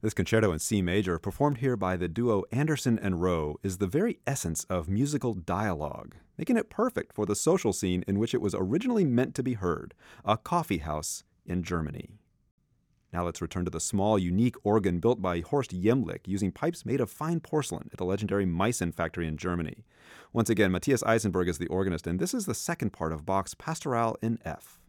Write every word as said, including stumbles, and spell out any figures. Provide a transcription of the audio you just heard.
This concerto in C major, performed here by the duo Anderson and Rowe, is the very essence of musical dialogue, making it perfect for the social scene in which it was originally meant to be heard, a coffee house in Germany. Now let's return to the small, unique organ built by Horst Jemlich using pipes made of fine porcelain at the legendary Meissen factory in Germany. Once again, Matthias Eisenberg is the organist, and this is the second part of Bach's Pastoral in F.